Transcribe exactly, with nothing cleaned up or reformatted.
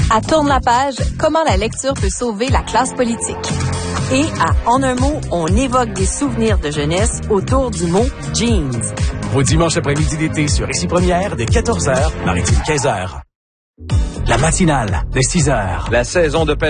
À Tourne la page, comment la lecture peut sauver la classe politique. Et à En un mot, on évoque des souvenirs de jeunesse autour du mot jeans. Au dimanche après-midi d'été sur Ici Première, dès quatorze heures, Maritime quinze heures. La matinale, dès six heures. La saison de pêche